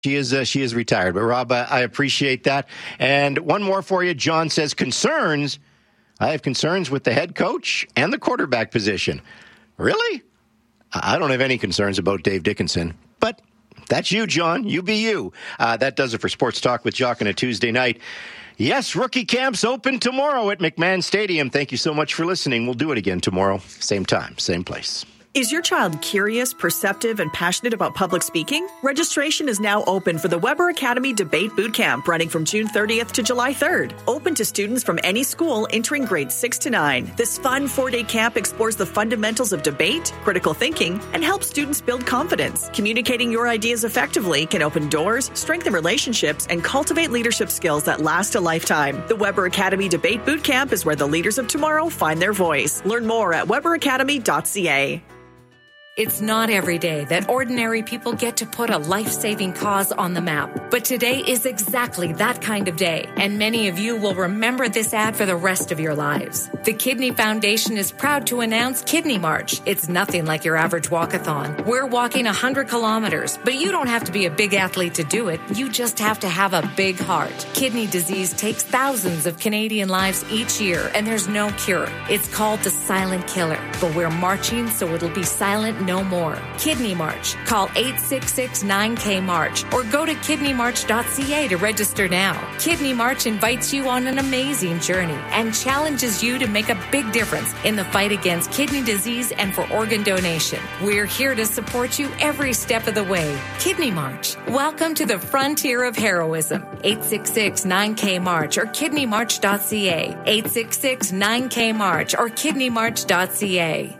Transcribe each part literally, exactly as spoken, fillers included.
She is uh, she is retired. But, Rob, uh, I appreciate that. And one more for you. John says, concerns. I have concerns with the head coach and the quarterback position. Really? I don't have any concerns about Dave Dickenson. But that's you, John. You be you. Uh, that does it for Sports Talk with Jock on a Tuesday night. Yes, rookie camps open tomorrow at McMahon Stadium. Thank you so much for listening. We'll do it again tomorrow. Same time, same place. Is your child curious, perceptive, and passionate about public speaking? Registration is now open for the Weber Academy Debate Bootcamp running from June thirtieth to July third. Open to students from any school entering grades six to nine. This fun four-day camp explores the fundamentals of debate, critical thinking, and helps students build confidence. Communicating your ideas effectively can open doors, strengthen relationships, and cultivate leadership skills that last a lifetime. The Weber Academy Debate Bootcamp is where the leaders of tomorrow find their voice. Learn more at weber academy dot c a. It's not every day that ordinary people get to put a life-saving cause on the map. But today is exactly that kind of day, and many of you will remember this ad for the rest of your lives. The Kidney Foundation is proud to announce Kidney March. It's nothing like your average walkathon. We're walking one hundred kilometers, but you don't have to be a big athlete to do it. You just have to have a big heart. Kidney disease takes thousands of Canadian lives each year, and there's no cure. It's called the silent killer, but we're marching so it'll be silent no more. Kidney March. Call eight six six nine K March or go to kidney march dot c a to register now. Kidney March invites you on an amazing journey and challenges you to make a big difference in the fight against kidney disease and for organ donation. We're here to support you every step of the way. Kidney March. Welcome to the frontier of heroism. eight six six nine K March or kidney march dot c a. eight six six nine K March or kidney march dot c a.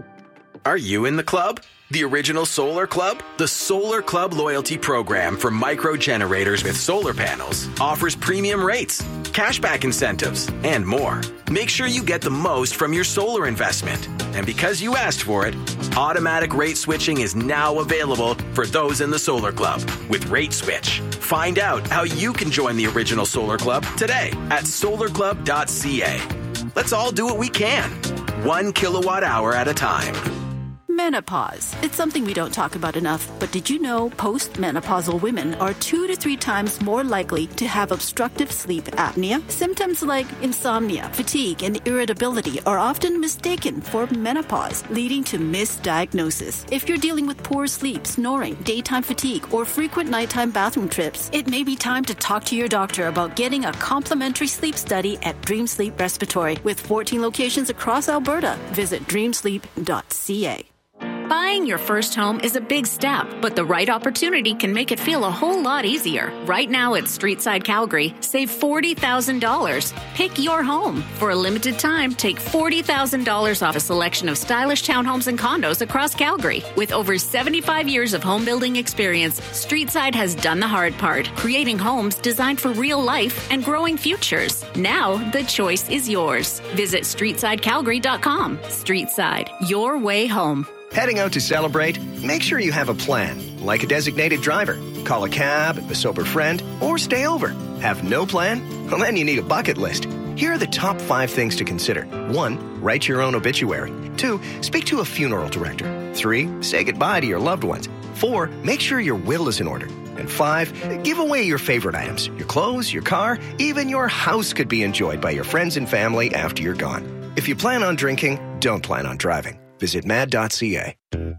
Are you in the club? The original Solar Club? The Solar Club loyalty program for micro generators with solar panels offers premium rates, cashback incentives, and more. Make sure you get the most from your solar investment. And because you asked for it, automatic rate switching is now available for those in the Solar Club with Rate Switch. Find out how you can join the original Solar Club today at solar club dot c a. Let's all do what we can, one kilowatt hour at a time. Menopause. It's something we don't talk about enough, but did you know postmenopausal women are two to three times more likely to have obstructive sleep apnea? Symptoms like insomnia, fatigue, and irritability are often mistaken for menopause, leading to misdiagnosis. If you're dealing with poor sleep, snoring, daytime fatigue, or frequent nighttime bathroom trips, it may be time to talk to your doctor about getting a complimentary sleep study at Dream Sleep Respiratory. With fourteen locations across Alberta, visit dream sleep dot c a. Buying your first home is a big step, but the right opportunity can make it feel a whole lot easier. Right now at Streetside Calgary, save forty thousand dollars. Pick your home. For a limited time, take forty thousand dollars off a selection of stylish townhomes and condos across Calgary. With over seventy-five years of home building experience, Streetside has done the hard part, creating homes designed for real life and growing futures. Now, the choice is yours. Visit streetside calgary dot com. Streetside, your way home. Heading out to celebrate? Make sure you have a plan, like a designated driver. Call a cab, a sober friend, or stay over. Have no plan? Well, then you need a bucket list. Here are the top five things to consider. One, write your own obituary. Two, speak to a funeral director. Three, say goodbye to your loved ones. Four, make sure your will is in order. And five, give away your favorite items. Your clothes, your car, even your house could be enjoyed by your friends and family after you're gone. If you plan on drinking, don't plan on driving. Visit mad dot c a.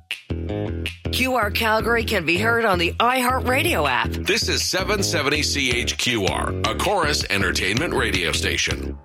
Q R Calgary can be heard on the iHeartRadio app. This is seven seventy C H Q R, a Chorus Entertainment radio station.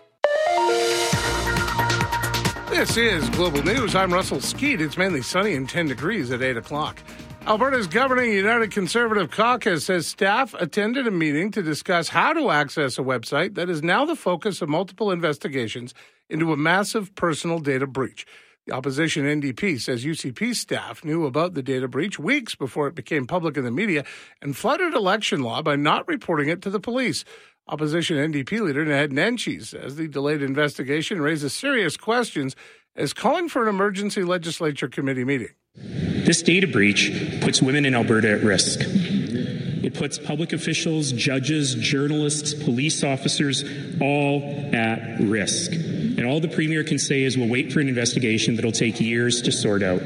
This is Global News. I'm Russell Skeet. It's mainly sunny and ten degrees at eight o'clock. Alberta's governing United Conservative Caucus says staff attended a meeting to discuss how to access a website that is now the focus of multiple investigations into a massive personal data breach. The opposition N D P says U C P staff knew about the data breach weeks before it became public in the media and flooded election law by not reporting it to the police. Opposition N D P leader Ned Nenshi says the delayed investigation raises serious questions as calling for an emergency legislature committee meeting. This data breach puts women in Alberta at risk. It puts public officials, judges, journalists, police officers, all at risk. And all the Premier can say is we'll wait for an investigation that'll take years to sort out.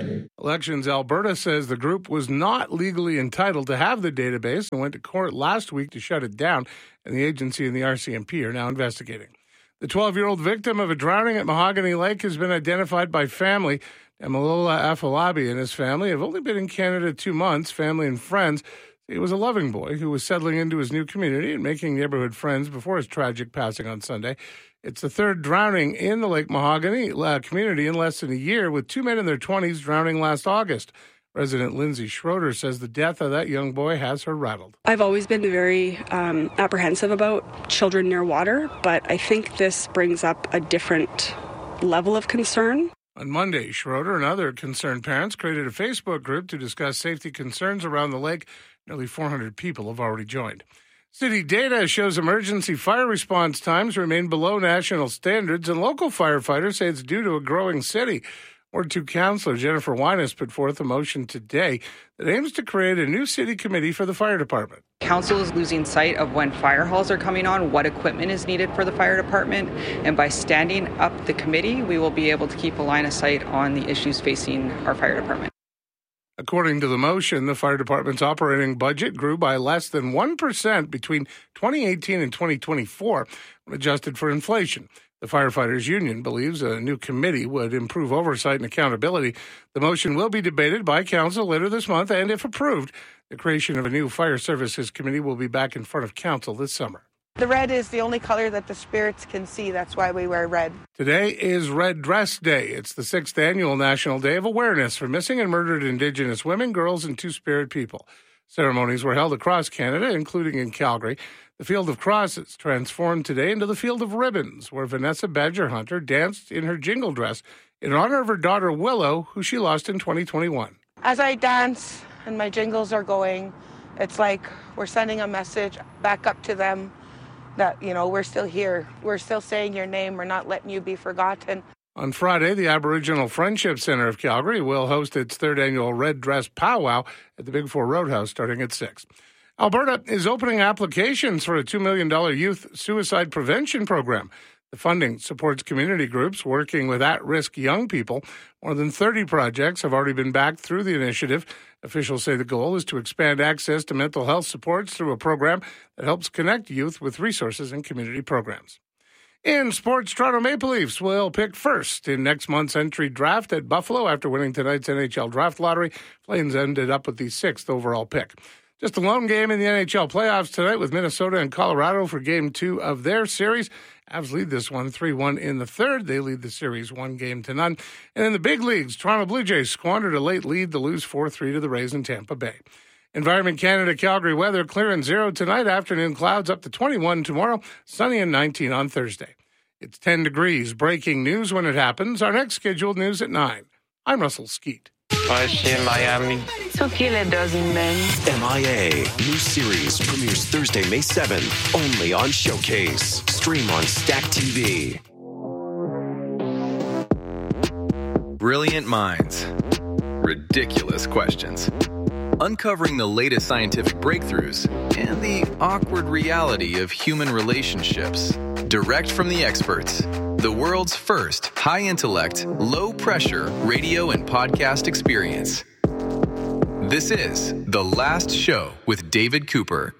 Elections Alberta says the group was not legally entitled to have the database and went to court last week to shut it down, and the agency and the R C M P are now investigating. The twelve-year-old victim of a drowning at Mahogany Lake has been identified by family. Amalola Afolabi and his family have only been in Canada two months. Family and friends say he was a loving boy who was settling into his new community and making neighborhood friends before his tragic passing on Sunday. It's the third drowning in the Lake Mahogany uh, community in less than a year, with two men in their twenties drowning last August. Resident Lindsay Schroeder says the death of that young boy has her rattled. I've always been very um, apprehensive about children near water, but I think this brings up a different level of concern. On Monday, Schroeder and other concerned parents created a Facebook group to discuss safety concerns around the lake. Nearly four hundred people have already joined. City data shows emergency fire response times remain below national standards, and local firefighters say it's due to a growing city. Ward two Councillor Jennifer Winus put forth a motion today that aims to create a new city committee for the fire department. Council is losing sight of when fire halls are coming on, what equipment is needed for the fire department, and by standing up the committee, we will be able to keep a line of sight on the issues facing our fire department. According to the motion, the fire department's operating budget grew by less than one percent between twenty eighteen and twenty twenty-four, when adjusted for inflation. The Firefighters Union believes a new committee would improve oversight and accountability. The motion will be debated by Council later this month, and if approved, the creation of a new Fire Services Committee will be back in front of Council this summer. The red is the only color that the spirits can see. That's why we wear red. Today is Red Dress Day. It's the sixth annual National Day of Awareness for missing and murdered Indigenous women, girls, and Two-Spirit people. Ceremonies were held across Canada, including in Calgary. The Field of Crosses transformed today into the Field of Ribbons, where Vanessa Badger Hunter danced in her jingle dress in honor of her daughter Willow, who she lost in twenty twenty-one. As I dance and my jingles are going, it's like we're sending a message back up to them that, you know, we're still here. We're still saying your name. We're not letting you be forgotten. On Friday, the Aboriginal Friendship Centre of Calgary will host its third annual Red Dress Powwow at the Big Four Roadhouse starting at six. Alberta is opening applications for a two million dollars youth suicide prevention program. The funding supports community groups working with at-risk young people. More than thirty projects have already been backed through the initiative. Officials say the goal is to expand access to mental health supports through a program that helps connect youth with resources and community programs. In sports, Toronto Maple Leafs will pick first in next month's entry draft at Buffalo after winning tonight's N H L draft lottery. Flames ended up with the sixth overall pick. Just a lone game in the N H L playoffs tonight with Minnesota and Colorado for game two of their series. Avs lead this one three one in the third. They lead the series one game to none. And in the big leagues, Toronto Blue Jays squandered a late lead to lose four three to the Rays in Tampa Bay. Environment Canada Calgary weather, clear and zero tonight, afternoon clouds up to twenty-one tomorrow, sunny and nineteen on Thursday. It's ten degrees. Breaking news when it happens. Our next scheduled news at nine. I'm Russell Skeet. Ouais, je suis in Miami. It's okay, that doesn't mean. M I A. New series premieres Thursday, May seventh. Only on Showcase. Stream on Stack T V. Brilliant minds. Ridiculous questions. Uncovering the latest scientific breakthroughs and the awkward reality of human relationships. Direct from the experts. The world's first high-intellect, low-pressure radio and podcast experience. This is The Last Show with David Cooper.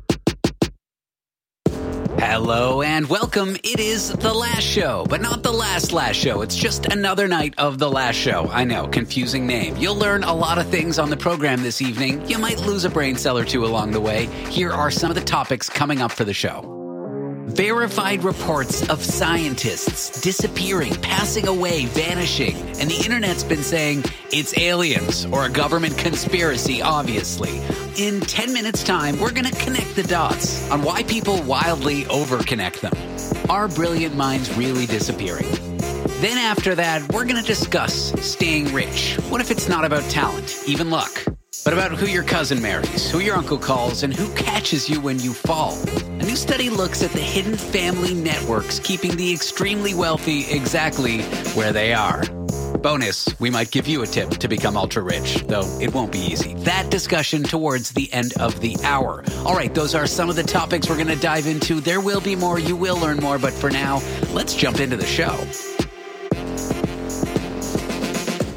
Hello and welcome. It is The Last Show, but not the last last show. It's just another night of The Last Show. I know, confusing name. You'll learn a lot of things on the program this evening. You might lose a brain cell or two along the way. Here are some of the topics coming up for the show. Verified reports of scientists disappearing, passing away, vanishing. And the internet's been saying it's aliens or a government conspiracy, obviously. In ten minutes' time, we're going to connect the dots on why people wildly overconnect them. Are brilliant minds really disappearing? Then after that, we're going to discuss staying rich. What if it's not about talent, even luck, but about who your cousin marries, who your uncle calls, and who catches you when you fall? A new study looks at the hidden family networks keeping the extremely wealthy exactly where they are. Bonus, we might give you a tip to become ultra-rich, though it won't be easy. That discussion towards the end of the hour. All right, those are some of the topics we're going to dive into. There will be more. You will learn more. But for now, let's jump into the show.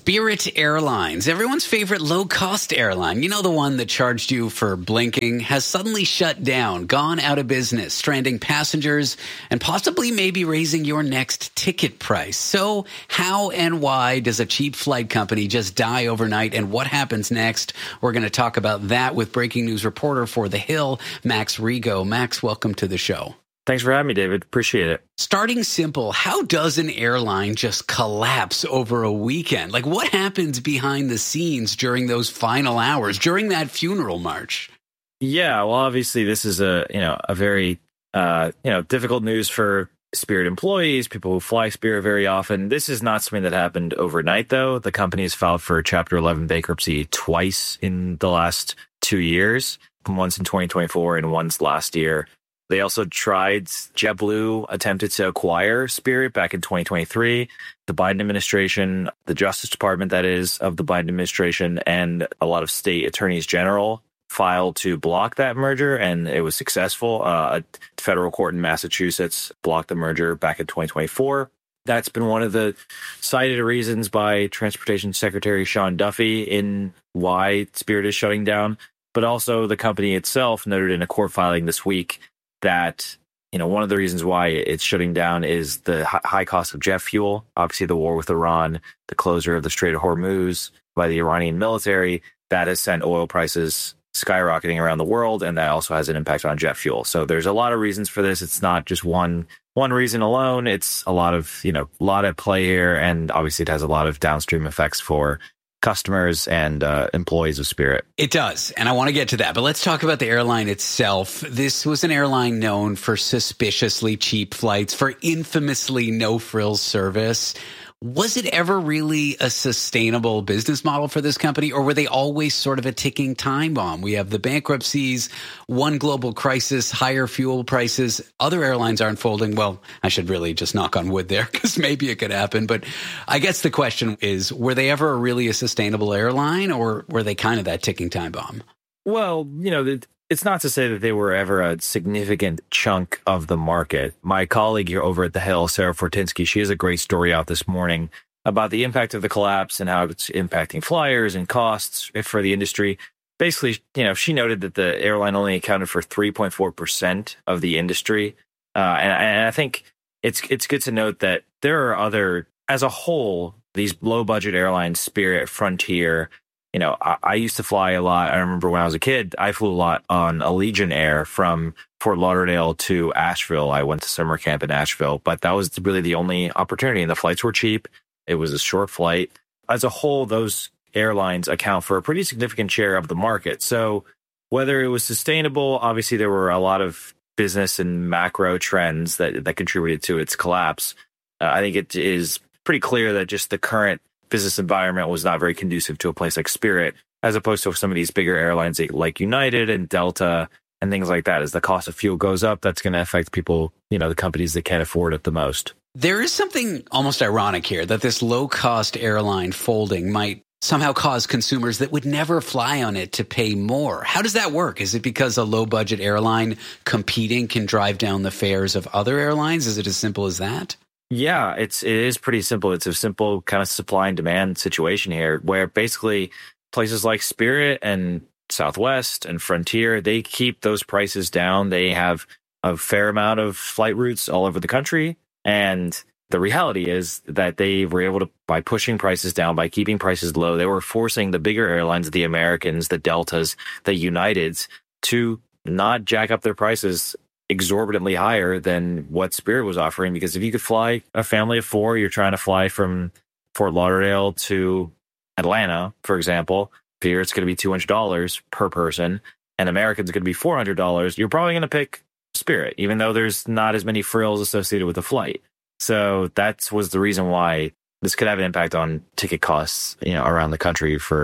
Spirit Airlines, everyone's favorite low-cost airline, you know, the one that charged you for blinking, has suddenly shut down, gone out of business, stranding passengers, and possibly maybe raising your next ticket price. So how and why does a cheap flight company just die overnight, and what happens next? We're going to talk about that with breaking news reporter for The Hill, Max Rigo. Max, welcome to the show. Thanks for having me, David. Appreciate it. Starting simple, how does an airline just collapse over a weekend? Like, what happens behind the scenes during those final hours, during that funeral march? Yeah, well, obviously, this is a you know a very uh, you know difficult news for Spirit employees, people who fly Spirit very often. This is not something that happened overnight, though. The company has filed for Chapter eleven bankruptcy twice in the last two years, once in twenty twenty-four and once last year. They also tried, JetBlue attempted to acquire Spirit back in twenty twenty-three. The Biden administration, the Justice Department, that is, of the Biden administration, and a lot of state attorneys general filed to block that merger, and it was successful. Uh, a federal court in Massachusetts blocked the merger back in twenty twenty-four. That's been one of the cited reasons by Transportation Secretary Sean Duffy in why Spirit is shutting down. But also the company itself noted in a court filing this week that, you know, one of the reasons why it's shutting down is the high cost of jet fuel. Obviously, the war with Iran, the closure of the Strait of Hormuz by the Iranian military, that has sent oil prices skyrocketing around the world, and that also has an impact on jet fuel. So there's a lot of reasons for this. It's not just one one reason alone. It's a lot of, you know, a lot at play here, and obviously it has a lot of downstream effects for customers and uh, employees of Spirit. It does, and I want to get to that. But let's talk about the airline itself. This was an airline known for suspiciously cheap flights, for infamously no-frills service. Was it ever really a sustainable business model for this company, or were they always sort of a ticking time bomb? We have the bankruptcies, one global crisis, higher fuel prices. Other airlines are unfolding. Well, I should really just knock on wood there because maybe it could happen. But I guess the question is, were they ever really a sustainable airline, or were they kind of that ticking time bomb? Well, you know, it's not to say that they were ever a significant chunk of the market. My colleague here over at The Hill, Sarah Fortinsky, she has a great story out this morning about the impact of the collapse and how it's impacting flyers and costs for the industry. Basically, you know, she noted that the airline only accounted for three point four percent of the industry. Uh, and, and I think it's it's good to note that there are other, as a whole, these low-budget airlines, Spirit, Frontier. You know, I, I used to fly a lot. I remember when I was a kid, I flew a lot on Allegiant Air from Fort Lauderdale to Asheville. I went to summer camp in Asheville, but that was really the only opportunity. And the flights were cheap. It was a short flight. As a whole, those airlines account for a pretty significant share of the market. So whether it was sustainable, obviously there were a lot of business and macro trends that, that contributed to its collapse. Uh, I think it is pretty clear that just the current business environment was not very conducive to a place like Spirit, as opposed to some of these bigger airlines like United and Delta and things like that. As the cost of fuel goes up, that's going to affect people, you know, the companies that can't afford it the most. There is something almost ironic here that this low-cost airline folding might somehow cause consumers that would never fly on it to pay more. How does that work? Is it because a low-budget airline competing can drive down the fares of other airlines? Is it as simple as that? Yeah, it's it is pretty simple. It's a simple kind of supply and demand situation here, where basically places like Spirit and Southwest and Frontier, they keep those prices down. They have a fair amount of flight routes all over the country, and the reality is that they were able to, by pushing prices down, by keeping prices low, they were forcing the bigger airlines, the Americans, the Deltas, the Uniteds, to not jack up their prices exorbitantly higher than what Spirit was offering. Because if you could fly a family of four, you're trying to fly from Fort Lauderdale to Atlanta, for example, Spirit's going to be two hundred dollars per person, and American's going to be four hundred dollars. You're probably going to pick Spirit, even though there's not as many frills associated with the flight. So that was the reason why this could have an impact on ticket costs, you know, around the country for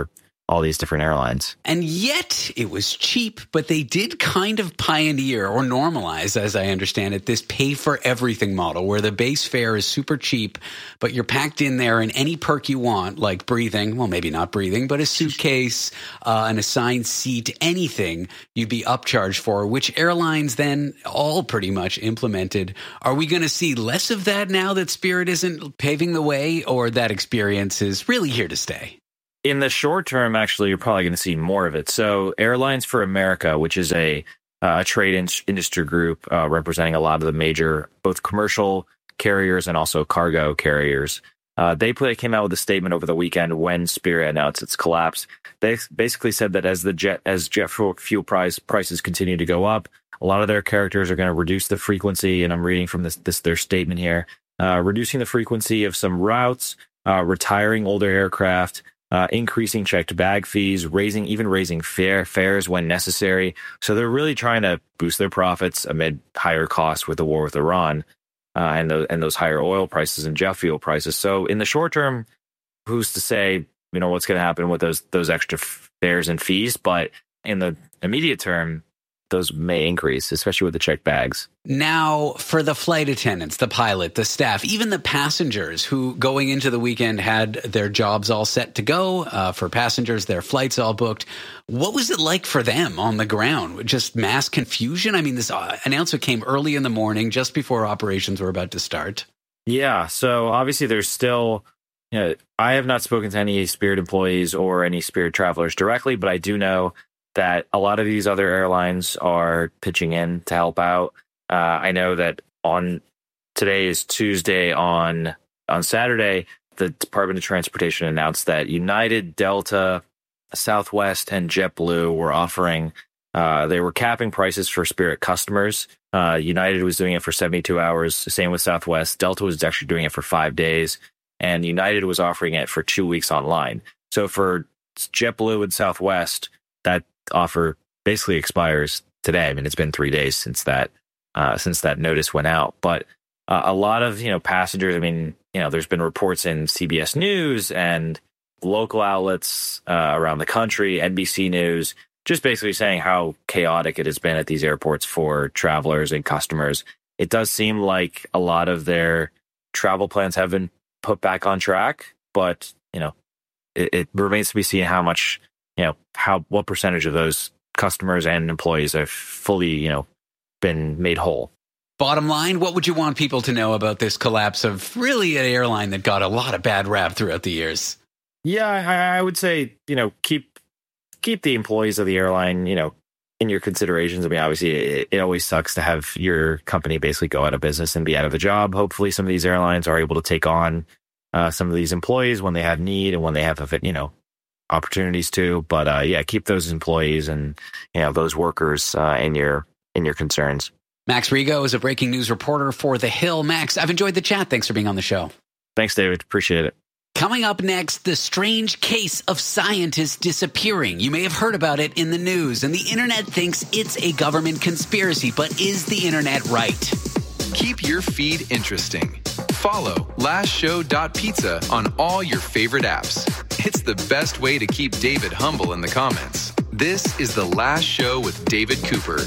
all these different airlines. And yet it was cheap, but they did kind of pioneer or normalize, as I understand it, this pay for everything model where the base fare is super cheap, but you're packed in there and any perk you want, like breathing, well, maybe not breathing, but a suitcase, uh, an assigned seat, anything you'd be upcharged for, which airlines then all pretty much implemented. Are we going to see less of that now that Spirit isn't paving the way, or that experience is really here to stay? In the short term, actually, you're probably going to see more of it. So Airlines for America, which is a uh, trade in- industry group uh, representing a lot of the major, both commercial carriers and also cargo carriers, uh, they play, came out with a statement over the weekend when Spirit announced its collapse. They basically said that as the jet as jet fuel price prices continue to go up, a lot of their characters are going to reduce the frequency. And I'm reading from this, this their statement here, uh, reducing the frequency of some routes, uh, retiring older aircraft, Uh, increasing checked bag fees, raising even raising fare fares when necessary. So they're really trying to boost their profits amid higher costs with the war with Iran uh, and the, and those higher oil prices and jet fuel prices. So in the short term, who's to say you know what's going to happen with those those extra fares and fees? But in the immediate term, those may increase, especially with the checked bags. Now, for the flight attendants, the pilot, the staff, even the passengers who going into the weekend had their jobs all set to go, uh, for passengers, their flights all booked. What was it like for them on the ground? Just mass confusion? I mean, this uh, announcement came early in the morning, just before operations were about to start. Yeah, so obviously there's still, you know, I have not spoken to any Spirit employees or any Spirit travelers directly, but I do know that a lot of these other airlines are pitching in to help out. Uh, I know that on today is Tuesday. On on Saturday, the Department of Transportation announced that United, Delta, Southwest, and JetBlue were offering. Uh, they were capping prices for Spirit customers. Uh, United was doing it for seventy-two hours. Same with Southwest. Delta was actually doing it for five days, and United was offering it for two weeks online. So for JetBlue and Southwest, that offer basically expires today. I mean, it's been three days since that uh, since that notice went out. But uh, a lot of you know passengers. I mean, you know, there's been reports in C B S News and local outlets uh, around the country, N B C News, just basically saying how chaotic it has been at these airports for travelers and customers. It does seem like a lot of their travel plans have been put back on track, but you know, it, it remains to be seen how much. You know, how what percentage of those customers and employees have fully, you know, been made whole. Bottom line, what would you want people to know about this collapse of really an airline that got a lot of bad rap throughout the years? Yeah, I, I would say, you know, keep keep the employees of the airline, you know, in your considerations. I mean, obviously, it, it always sucks to have your company basically go out of business and be out of a job. Hopefully, some of these airlines are able to take on uh, some of these employees when they have need and when they have, you know, opportunities to, but uh, yeah, keep those employees and you know those workers uh, in your in your concerns. Max Rigo is a breaking news reporter for The Hill. Max, I've enjoyed the chat. Thanks for being on the show. Thanks, David. Appreciate it. Coming up next, the strange case of scientists disappearing. You may have heard about it in the news, and the internet thinks it's a government conspiracy. But is the internet right? Keep your feed interesting. Follow last show dot pizza on all your favorite apps. It's the best way to keep David humble in the comments. This is The Last Show with David Cooper.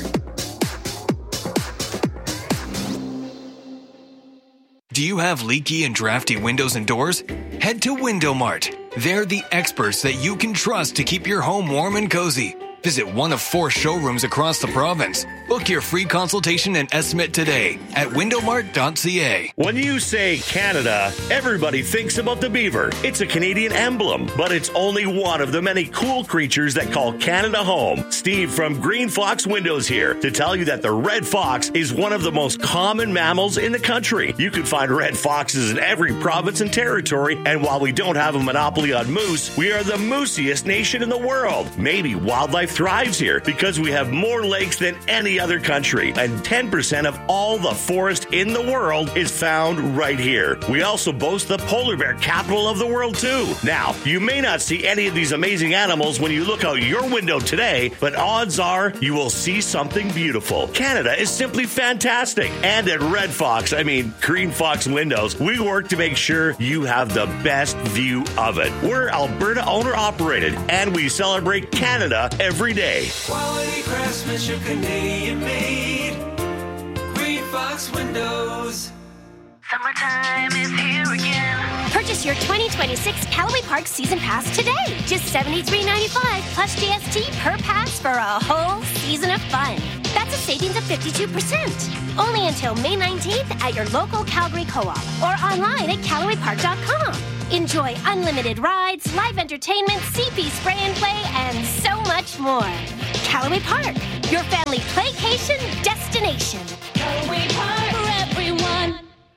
Do you have leaky and drafty windows and doors? Head to Window Mart. They're the experts that you can trust to keep your home warm and cozy. Visit one of four showrooms across the province. Book your free consultation and estimate today at window mart dot c a. When you say Canada, everybody thinks about the beaver. It's a Canadian emblem, but it's only one of the many cool creatures that call Canada home. Steve from Green Fox Windows here to tell you that the red fox is one of the most common mammals in the country. You can find red foxes in every province and territory, and while we don't have a monopoly on moose, we are the moosiest nation in the world. Maybe Wildlife thrives here because we have more lakes than any other country, and ten percent of all the forest in the world is found right here. We also boast the polar bear capital of the world, too. Now, you may not see any of these amazing animals when you look out your window today, but odds are you will see something beautiful. Canada is simply fantastic. And at Red Fox, I mean Green Fox Windows, we work to make sure you have the best view of it. We're Alberta owner-operated, and we celebrate Canada every day. Quality craftsmanship, Canadian made. Green Fox Windows. Summertime is here again. Purchase your twenty twenty-six Callaway Park Season Pass today. Just seventy-three ninety-five plus G S T per pass for a whole season of fun. That's a savings of fifty-two percent. Only until May nineteenth at your local Calgary Co-op or online at Callaway Park dot com. Enjoy unlimited rides, live entertainment, C P spray and play, and so much more. Callaway Park, your family playcation destination. Callaway Park for everyone.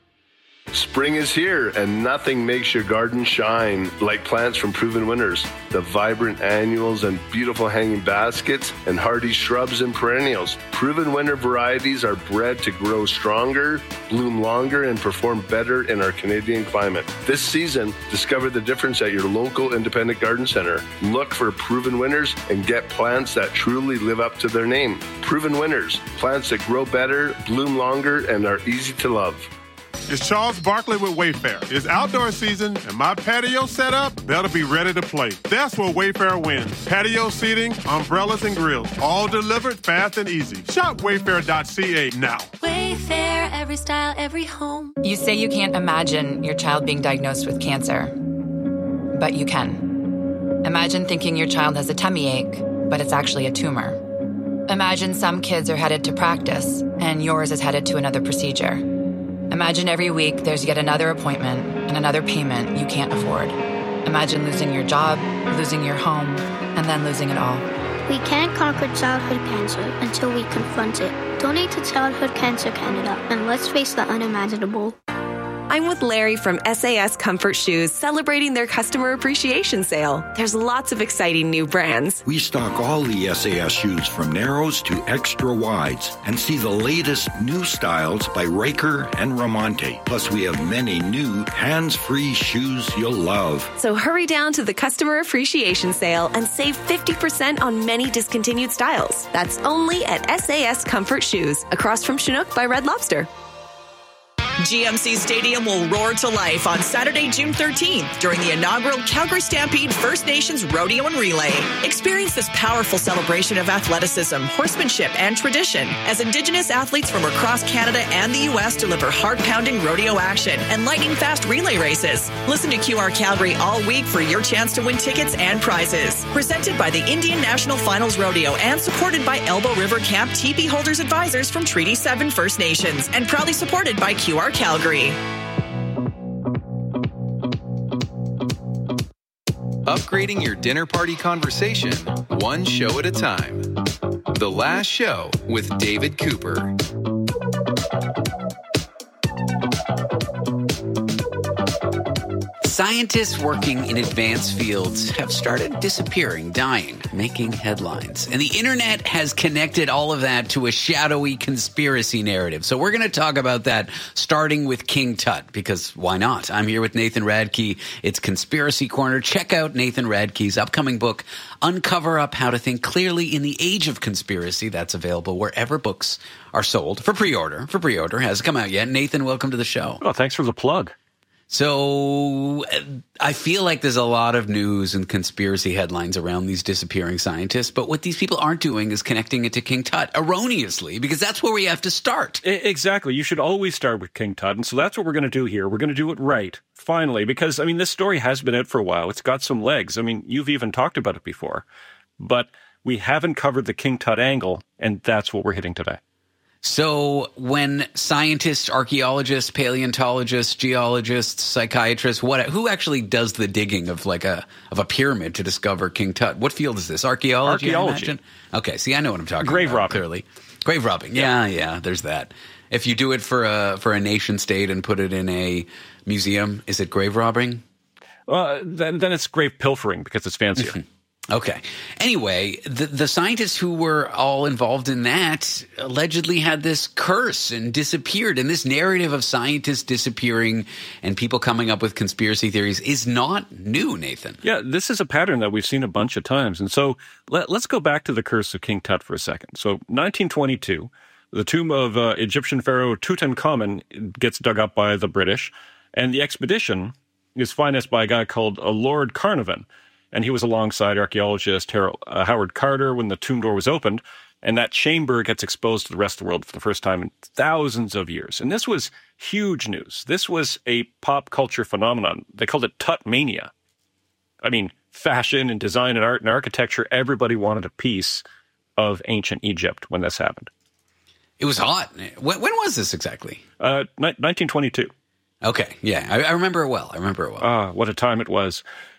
Spring is here, and nothing makes your garden shine like plants from Proven Winners. The vibrant annuals and beautiful hanging baskets and hardy shrubs and perennials. Proven Winner varieties are bred to grow stronger, bloom longer, and perform better in our Canadian climate. This season, discover the difference at your local independent garden center. Look for Proven Winners and get plants that truly live up to their name. Proven Winners, plants that grow better, bloom longer, and are easy to love. It's Charles Barkley with Wayfair. It's outdoor season, and my patio setup better be ready to play. That's where Wayfair wins. Patio seating, umbrellas, and grills, all delivered fast and easy. Shop wayfair dot c a now. Wayfair, every style, every home. You say you can't imagine your child being diagnosed with cancer, but you can. Imagine thinking your child has a tummy ache, but it's actually a tumor. Imagine some kids are headed to practice, and yours is headed to another procedure. Imagine every week there's yet another appointment and another payment you can't afford. Imagine losing your job, losing your home, and then losing it all. We can't conquer childhood cancer until we confront it. Donate to Childhood Cancer Canada, and let's face the unimaginable. I'm with Larry from S A S Comfort Shoes, celebrating their customer appreciation sale. There's lots of exciting new brands. We stock all the S A S shoes from narrows to extra wides and see the latest new styles by Riker and Ramonte. Plus, we have many new hands-free shoes you'll love. So hurry down to the customer appreciation sale and save fifty percent on many discontinued styles. That's only at S A S Comfort Shoes, across from Chinook by Red Lobster. G M C Stadium will roar to life on Saturday, June thirteenth during the inaugural Calgary Stampede First Nations Rodeo and Relay. Experience this powerful celebration of athleticism, horsemanship, and tradition as Indigenous athletes from across Canada and the U S deliver heart-pounding rodeo action and lightning-fast relay races. Listen to Q R Calgary all week for your chance to win tickets and prizes. Presented by the Indian National Finals Rodeo and supported by Elbow River Camp Teepee Holders Advisors from Treaty seven First Nations and proudly supported by Q R Calgary. Upgrading your dinner party conversation, one show at a time. The Last Show with David Cooper. Scientists working in advanced fields have started disappearing, dying, making headlines. And the internet has connected all of that to a shadowy conspiracy narrative. So we're going to talk about that, starting with King Tut, because why not? I'm here with Nathan Radke. It's Conspiracy Corner. Check out Nathan Radke's upcoming book, Uncover Up How to Think Clearly in the Age of Conspiracy. That's available wherever books are sold for pre-order. For pre-order. Hasn't come out yet. Nathan, welcome to the show. Oh, thanks for the plug. So I feel like there's a lot of news and conspiracy headlines around these disappearing scientists, but what these people aren't doing is connecting it to King Tut erroneously, because that's where we have to start. Exactly. You should always start with King Tut, and so that's what we're going to do here. We're going to do it right, finally, because, I mean, this story has been out for a while. It's got some legs. I mean, you've even talked about it before, but we haven't covered the King Tut angle, and that's what we're hitting today. So when scientists, archaeologists, paleontologists, geologists, psychiatrists, what, who actually does the digging of like a of a pyramid to discover King Tut? What field is this? Archaeology, Archaeology. I imagine? Okay, see, I know what I'm talking Grave about. robbing. Clearly. Grave robbing. Yeah, yeah, yeah, there's that. If you do it for a for a nation state and put it in a museum, is it grave robbing? Uh, then, then it's grave pilfering because it's fancier. Okay. Anyway, the, the scientists who were all involved in that allegedly had this curse and disappeared. And this narrative of scientists disappearing and people coming up with conspiracy theories is not new, Nathan. Yeah, this is a pattern that we've seen a bunch of times. And so let, let's go back to the curse of King Tut for a second. So nineteen twenty-two, the tomb of uh, Egyptian pharaoh Tutankhamun gets dug up by the British. And the expedition is financed by a guy called uh, Lord Carnarvon. And he was alongside archaeologist Harold, uh, Howard Carter when the tomb door was opened. And that chamber gets exposed to the rest of the world for the first time in thousands of years. And this was huge news. This was a pop culture phenomenon. They called it Tut Mania. I mean, fashion and design and art and architecture, everybody wanted a piece of ancient Egypt when this happened. It was hot. When, when was this exactly? Uh, ni- nineteen twenty-two. Okay, yeah. I, I remember it well. I remember it well. Ah, what a time it was.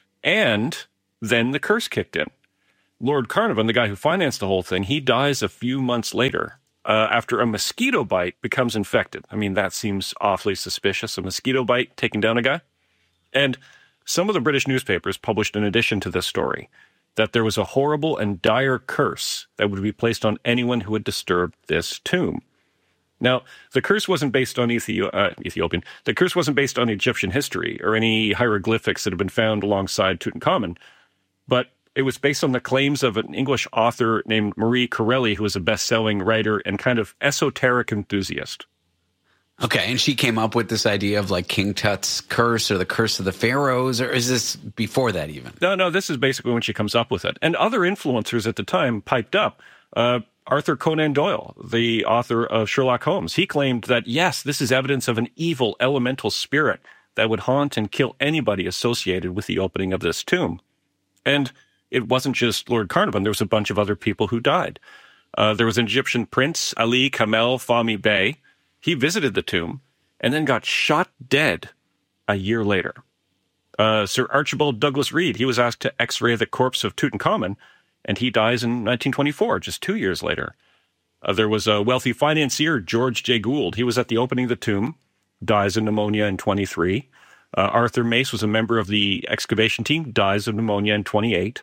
And then the curse kicked in. Lord Carnarvon, the guy who financed the whole thing, he dies a few months later uh, after a mosquito bite becomes infected. I mean, that seems awfully suspicious, a mosquito bite taking down a guy. And some of the British newspapers published an addition to this story, that there was a horrible and dire curse that would be placed on anyone who had disturbed this tomb. Now, the curse wasn't based on Ethi- uh, Ethiopian. The curse wasn't based on Egyptian history or any hieroglyphics that had been found alongside Tutankhamun, but it was based on the claims of an English author named Marie Corelli, who was a best-selling writer and kind of esoteric enthusiast. Okay, and she came up with this idea of like King Tut's curse or the curse of the pharaohs, or is this before that even? No, no, this is basically when she comes up with it. And other influencers at the time piped up. Uh, Arthur Conan Doyle, the author of Sherlock Holmes, he claimed that, yes, this is evidence of an evil elemental spirit that would haunt and kill anybody associated with the opening of this tomb. And it wasn't just Lord Carnarvon. There was a bunch of other people who died. Uh, there was an Egyptian prince, Ali Kamel Fahmy Bey. He visited the tomb and then got shot dead a year later. Uh, Sir Archibald Douglas Reed, he was asked to x-ray the corpse of Tutankhamun, and he dies in nineteen twenty-four, just two years later. Uh, there was a wealthy financier, George J. Gould. He was at the opening of the tomb, dies of pneumonia in twenty-three. Uh, Arthur Mace was a member of the excavation team, dies of pneumonia in twenty-eight.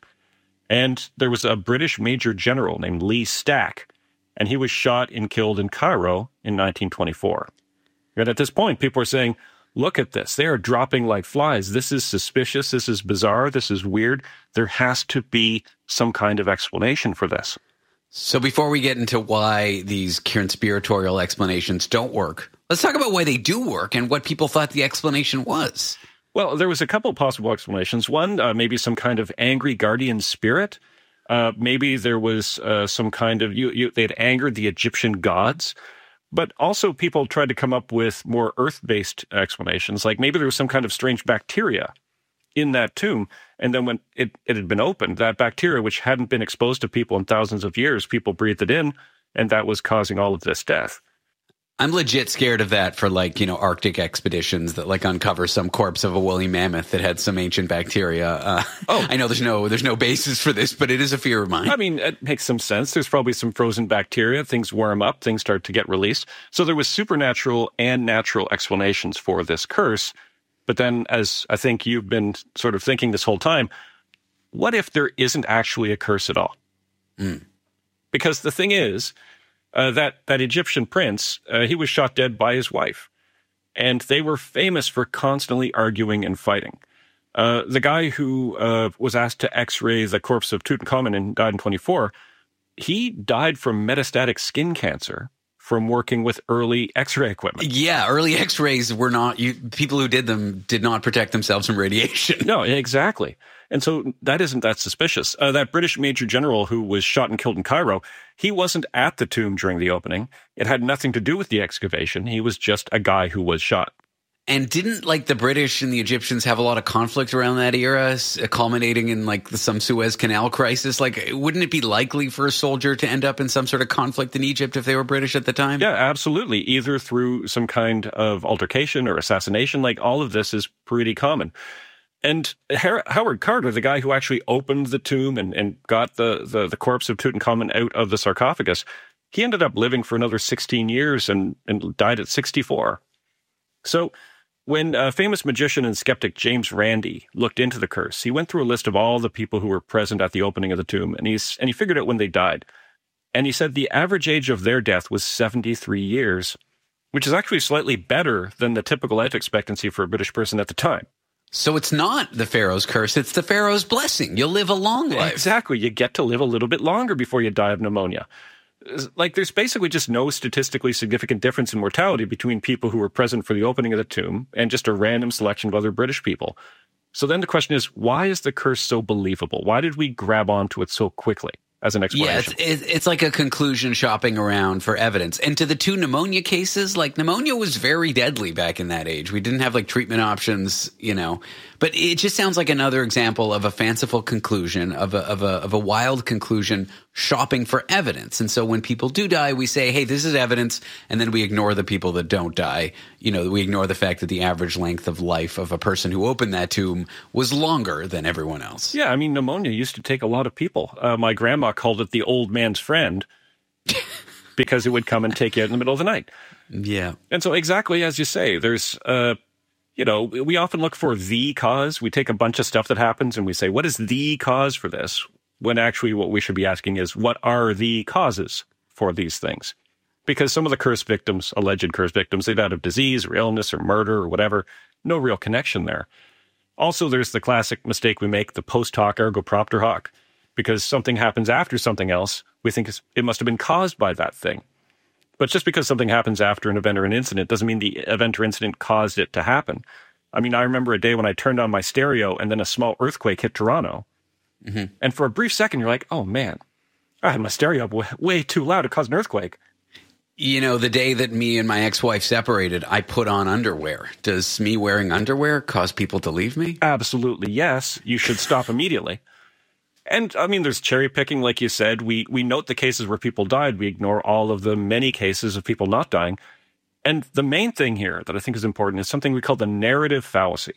And there was a British Major General named Lee Stack, and he was shot and killed in Cairo in nineteen twenty-four. And at this point, people are saying, look at this. They are dropping like flies. This is suspicious. This is bizarre. This is weird. There has to be some kind of explanation for this. So before we get into why these conspiratorial explanations don't work, let's talk about why they do work and what people thought the explanation was. Well, there was a couple possible explanations. One, uh, maybe some kind of angry guardian spirit. Uh, maybe there was uh, some kind of, you, you, they had angered the Egyptian gods. But also people tried to come up with more earth-based explanations, like maybe there was some kind of strange bacteria in that tomb. And then when it, it had been opened, that bacteria, which hadn't been exposed to people in thousands of years, people breathed it in, and that was causing all of this death. I'm legit scared of that for, like, you know, Arctic expeditions that, like, uncover some corpse of a woolly mammoth that had some ancient bacteria. Uh, oh, I know there's no there's no basis for this, but it is a fear of mine. I mean, it makes some sense. There's probably some frozen bacteria. Things warm up. Things start to get released. So there was supernatural and natural explanations for this curse. But then, as I think you've been sort of thinking this whole time, what if there isn't actually a curse at all? Mm. Because the thing is, Uh, that, that Egyptian prince, uh, he was shot dead by his wife. And they were famous for constantly arguing and fighting. Uh, the guy who uh, was asked to x-ray the corpse of Tutankhamun and died in twenty-four, he died from metastatic skin cancer from working with early x-ray equipment. Yeah, early x-rays were not, you, people who did them did not protect themselves from radiation. No, exactly. And so that isn't that suspicious. Uh, that British Major General who was shot and killed in Cairo, he wasn't at the tomb during the opening. It had nothing to do with the excavation. He was just a guy who was shot. And didn't, like, the British and the Egyptians have a lot of conflict around that era, culminating in, like, some Suez Canal crisis? Like, wouldn't it be likely for a soldier to end up in some sort of conflict in Egypt if they were British at the time? Yeah, absolutely. Either through some kind of altercation or assassination. Like, all of this is pretty common. And Howard Carter, the guy who actually opened the tomb and, and got the, the, the corpse of Tutankhamun out of the sarcophagus, he ended up living for another sixteen years and, and died at sixty-four. So When uh, famous magician and skeptic James Randi looked into the curse, he went through a list of all the people who were present at the opening of the tomb, and, he's, and he figured out when they died. And he said the average age of their death was seventy-three years, which is actually slightly better than the typical life expectancy for a British person at the time. So it's not the Pharaoh's curse, it's the Pharaoh's blessing. You'll live a long life. Exactly. You get to live a little bit longer before you die of pneumonia. Like, there's basically just no statistically significant difference in mortality between people who were present for the opening of the tomb and just a random selection of other British people. So then the question is, why is the curse so believable? Why did we grab onto it so quickly as an explanation? Yeah, it's, it's like a conclusion shopping around for evidence. And to the two pneumonia cases, like, pneumonia was very deadly back in that age. We didn't have, like, treatment options, you know. But it just sounds like another example of a fanciful conclusion, of a, of a, of a wild conclusion shopping for evidence. And so when people do die, we say, hey, this is evidence, and then we ignore the people that don't die. You know, we ignore the fact that the average length of life of a person who opened that tomb was longer than everyone else. Yeah, I mean, pneumonia used to take a lot of people. Uh, my grandma called it the old man's friend because it would come and take you out in the middle of the night. Yeah. And so exactly as you say, there's, uh, you know, we often look for the cause. We take a bunch of stuff that happens and we say, what is the cause for this? When actually what we should be asking is, what are the causes for these things? Because some of the curse victims, alleged curse victims, they died of disease or illness or murder or whatever. No real connection there. Also, there's the classic mistake we make, the post hoc ergo propter hoc. Because something happens after something else, we think it must have been caused by that thing. But just because something happens after an event or an incident doesn't mean the event or incident caused it to happen. I mean, I remember a day when I turned on my stereo and then a small earthquake hit Toronto. Mm-hmm. And for a brief second, you're like, oh, man, I had my stereo up way, way too loud. It caused an earthquake. You know, the day that me and my ex-wife separated, I put on underwear. Does me wearing underwear cause people to leave me? Absolutely, yes. You should stop immediately. And, I mean, there's cherry picking, like you said. We we note the cases where people died. We ignore all of the many cases of people not dying. And the main thing here that I think is important is something we call the narrative fallacy.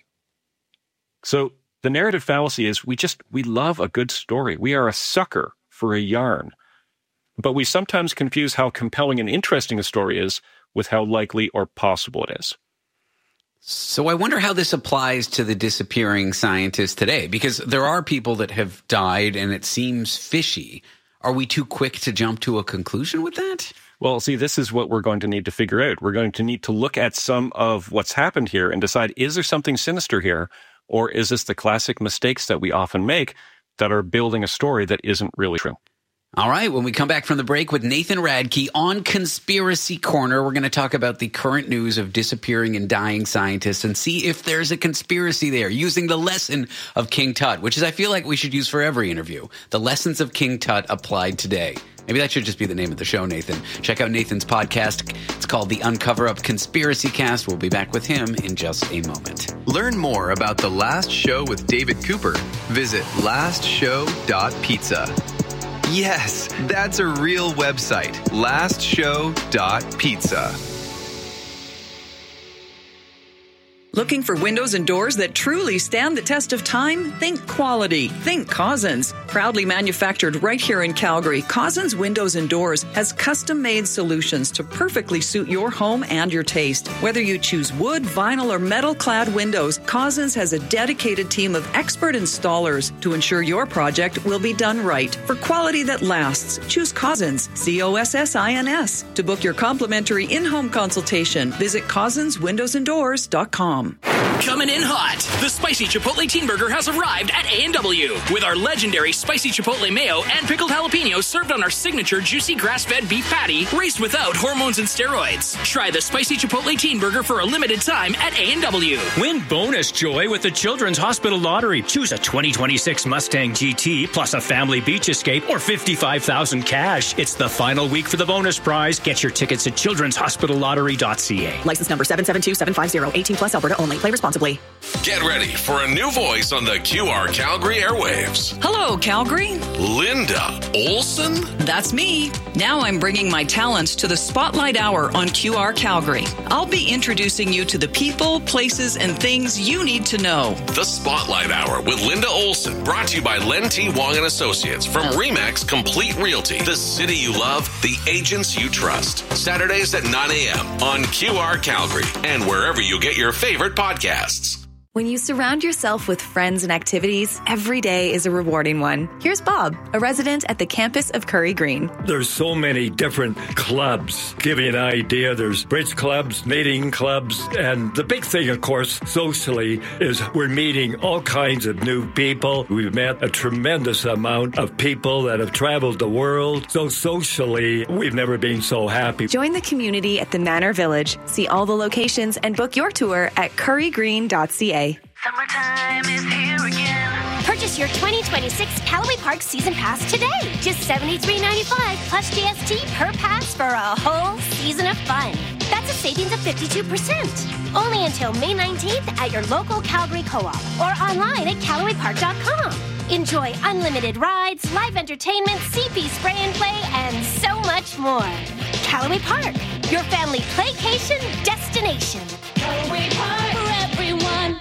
So the narrative fallacy is we just, we love a good story. We are a sucker for a yarn. But we sometimes confuse how compelling and interesting a story is with how likely or possible it is. So I wonder how this applies to the disappearing scientists today, because there are people that have died and it seems fishy. Are we too quick to jump to a conclusion with that? Well, see, this is what we're going to need to figure out. We're going to need to look at some of what's happened here and decide, is there something sinister here? Or is this the classic mistakes that we often make that are building a story that isn't really true? All right, when we come back from the break with Nathan Radke on Conspiracy Corner, we're going to talk about the current news of disappearing and dying scientists and see if there's a conspiracy there, using the lesson of King Tut, which is I feel like we should use for every interview. The lessons of King Tut applied today. Maybe that should just be the name of the show, Nathan. Check out Nathan's podcast. It's called the Uncover Up Conspiracy Cast. We'll be back with him in just a moment. Learn more about The Last Show with David Cooper. Visit last show dot pizza. Yes, that's a real website, last show dot pizza. Looking for windows and doors that truly stand the test of time? Think quality. Think Cousins. Proudly manufactured right here in Calgary, Cousins Windows and Doors has custom-made solutions to perfectly suit your home and your taste. Whether you choose wood, vinyl, or metal-clad windows, Cousins has a dedicated team of expert installers to ensure your project will be done right. For quality that lasts, choose Cousins, C O S S I N S. To book your complimentary in-home consultation, visit cousins windows and doors dot com. Coming in hot, the Spicy Chipotle Teen Burger has arrived at A and W with our legendary Spicy Chipotle Mayo and pickled jalapenos served on our signature juicy grass-fed beef patty raised without hormones and steroids. Try the Spicy Chipotle Teen Burger for a limited time at A and W. Win bonus joy with the Children's Hospital Lottery. Choose a twenty twenty-six Mustang G T plus a family beach escape or fifty-five thousand dollars cash. It's the final week for the bonus prize. Get your tickets at children's hospital lottery dot c a. License number seven seven two seven five zero, eighteen plus Alberta only. Play responsibly. Get ready for a new voice on the Q R Calgary airwaves. Hello, Calgary. Linda Olson? That's me. Now I'm bringing my talents to the Spotlight Hour on Q R Calgary. I'll be introducing you to the people, places, and things you need to know. The Spotlight Hour with Linda Olson, brought to you by Len T. Wong and Associates from oh. Remax Complete Realty. The city you love, the agents you trust. Saturdays at nine a.m. on Q R Calgary and wherever you get your favorite favorite podcasts. When you surround yourself with friends and activities, every day is a rewarding one. Here's Bob, a resident at the campus of Curry Green. There's so many different clubs. Give you an idea, there's bridge clubs, knitting clubs, and the big thing, of course, socially, is we're meeting all kinds of new people. We've met a tremendous amount of people that have traveled the world. So socially, we've never been so happy. Join the community at the Manor Village. See all the locations and book your tour at curry green dot c a. Summertime is here again. Purchase your twenty twenty-six Callaway Park Season Pass today. Just seventy-three ninety-five plus G S T per pass for a whole season of fun. That's a savings of fifty-two percent. Only until May nineteenth at your local Calgary Co-op or online at callaway park dot com. Enjoy unlimited rides, live entertainment, C P spray and play, and so much more. Callaway Park, your family playcation destination. Callaway Park for everyone.